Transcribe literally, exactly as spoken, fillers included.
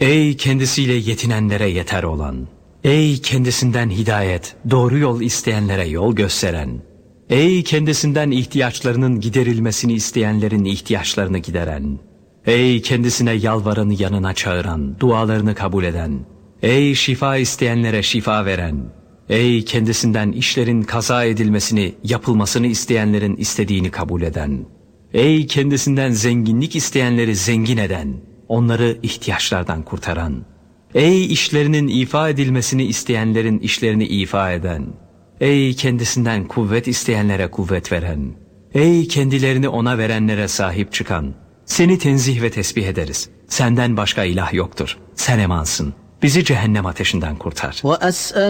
Ey kendisiyle yetinenlere yeter olan, ey kendisinden hidayet, doğru yol isteyenlere yol gösteren, ey kendisinden ihtiyaçlarının giderilmesini isteyenlerin ihtiyaçlarını gideren, ey kendisine yalvaranı yanına çağıran, dualarını kabul eden, ey şifa isteyenlere şifa veren, ey kendisinden işlerin kaza edilmesini, yapılmasını isteyenlerin istediğini kabul eden, ey kendisinden zenginlik isteyenleri zengin eden, onları ihtiyaçlardan kurtaran, ey işlerinin ifa edilmesini isteyenlerin işlerini ifa eden, ey kendisinden kuvvet isteyenlere kuvvet veren, ey kendilerini ona verenlere sahip çıkan, seni tenzih ve tesbih ederiz. Senden başka ilah yoktur. Sen emansın. Bizi cehennem ateşinden kurtar.